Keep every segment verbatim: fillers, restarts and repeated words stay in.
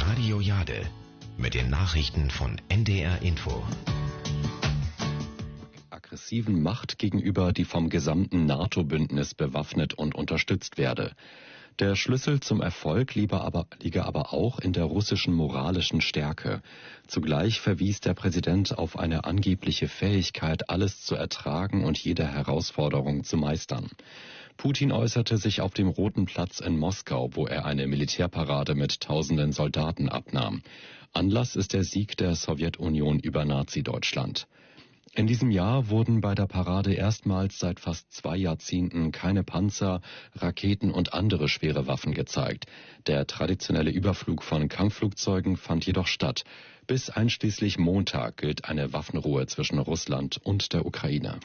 Radio Jade mit den Nachrichten von N D R Info. Aggressiven Macht gegenüber, die vom gesamten NATO-Bündnis bewaffnet und unterstützt werde. Der Schlüssel zum Erfolg liege aber, liege aber auch in der russischen moralischen Stärke. Zugleich verwies der Präsident auf eine angebliche Fähigkeit, alles zu ertragen und jede Herausforderung zu meistern. Putin äußerte sich auf dem Roten Platz in Moskau, wo er eine Militärparade mit tausenden Soldaten abnahm. Anlass ist der Sieg der Sowjetunion über Nazi-Deutschland. In diesem Jahr wurden bei der Parade erstmals seit fast zwei Jahrzehnten keine Panzer, Raketen und andere schwere Waffen gezeigt. Der traditionelle Überflug von Kampfflugzeugen fand jedoch statt. Bis einschließlich Montag gilt eine Waffenruhe zwischen Russland und der Ukraine.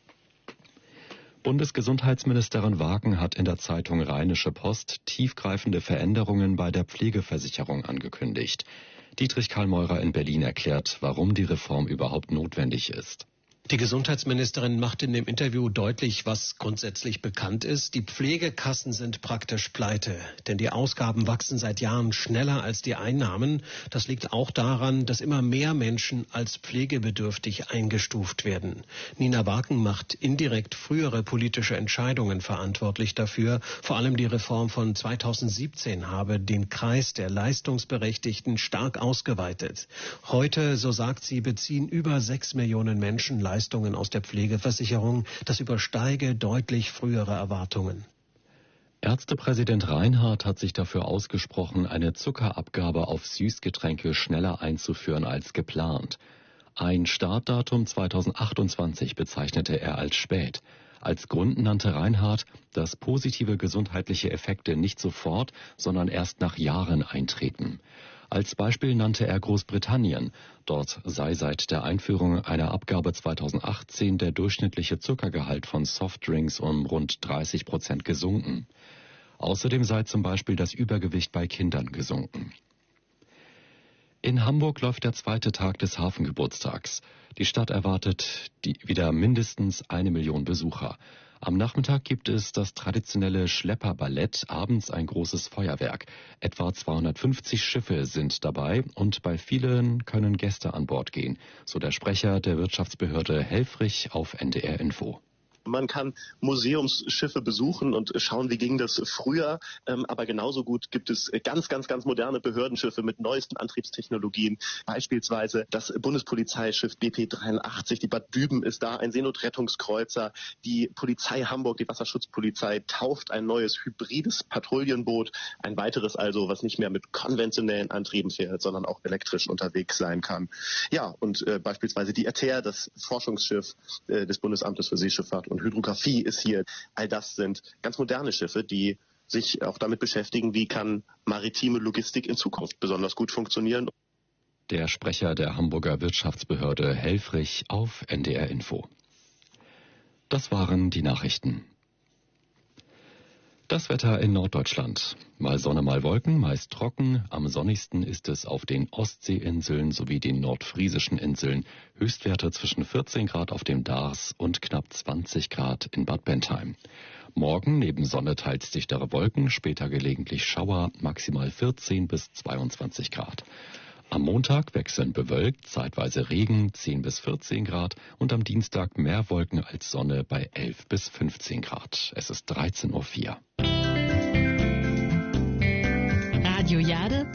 Bundesgesundheitsministerin Wagen hat in der Zeitung Rheinische Post tiefgreifende Veränderungen bei der Pflegeversicherung angekündigt. Dietrich Karl-Meurer in Berlin erklärt, warum die Reform überhaupt notwendig ist. Die Gesundheitsministerin macht in dem Interview deutlich, was grundsätzlich bekannt ist. Die Pflegekassen sind praktisch pleite, denn die Ausgaben wachsen seit Jahren schneller als die Einnahmen. Das liegt auch daran, dass immer mehr Menschen als pflegebedürftig eingestuft werden. Nina Wagen macht indirekt frühere politische Entscheidungen verantwortlich dafür. Vor allem die Reform von zweitausendsiebzehn habe den Kreis der Leistungsberechtigten stark ausgeweitet. Heute, so sagt sie, beziehen über sechs Millionen Menschen Leistungen Leistungen aus der Pflegeversicherung, das übersteige deutlich frühere Erwartungen. Ärztepräsident Reinhardt hat sich dafür ausgesprochen, eine Zuckerabgabe auf Süßgetränke schneller einzuführen als geplant. Ein Startdatum zweitausendachtundzwanzig bezeichnete er als spät. Als Grund nannte Reinhardt, dass positive gesundheitliche Effekte nicht sofort, sondern erst nach Jahren eintreten. Als Beispiel nannte er Großbritannien. Dort sei seit der Einführung einer Abgabe zweitausendachtzehn der durchschnittliche Zuckergehalt von Softdrinks um rund dreißig Prozent gesunken. Außerdem sei zum Beispiel das Übergewicht bei Kindern gesunken. In Hamburg läuft der zweite Tag des Hafengeburtstags. Die Stadt erwartet die wieder mindestens eine Million Besucher. Am Nachmittag gibt es das traditionelle Schlepperballett, abends ein großes Feuerwerk. Etwa zweihundertfünfzig Schiffe sind dabei und bei vielen können Gäste an Bord gehen, so der Sprecher der Wirtschaftsbehörde Helfrich auf N D R Info. Man kann Museumsschiffe besuchen und schauen, wie ging das früher. Ähm, aber genauso gut gibt es ganz, ganz, ganz moderne Behördenschiffe mit neuesten Antriebstechnologien. Beispielsweise das Bundespolizeischiff B P dreiundachtzig, die Bad Düben ist da, ein Seenotrettungskreuzer. Die Polizei Hamburg, die Wasserschutzpolizei, tauft ein neues hybrides Patrouillenboot. Ein weiteres also, was nicht mehr mit konventionellen Antrieben fährt, sondern auch elektrisch unterwegs sein kann. Ja, und äh, beispielsweise die A T E R, das Forschungsschiff äh, des Bundesamtes für Seeschifffahrt und Hydrographie ist hier. All das sind ganz moderne Schiffe, die sich auch damit beschäftigen, wie kann maritime Logistik in Zukunft besonders gut funktionieren. Der Sprecher der Hamburger Wirtschaftsbehörde Helfrich auf N D R Info. Das waren die Nachrichten. Das Wetter in Norddeutschland. Mal Sonne, mal Wolken, meist trocken. Am sonnigsten ist es auf den Ostseeinseln sowie den nordfriesischen Inseln. Höchstwerte zwischen vierzehn Grad auf dem Dars und knapp zwanzig Grad in Bad Bentheim. Morgen neben Sonne teils dichtere Wolken, später gelegentlich Schauer, maximal vierzehn bis zweiundzwanzig Grad. Am Montag wechselnd bewölkt, zeitweise Regen, zehn bis vierzehn Grad und am Dienstag mehr Wolken als Sonne bei elf bis fünfzehn Grad. Es ist dreizehn Uhr vier. Radio Jade